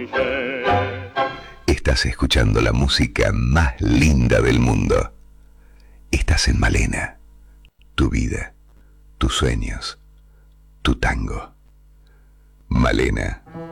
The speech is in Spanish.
Estás escuchando la música más linda del mundo. Estás en Malena. Tu vida, tus sueños, tu tango. Malena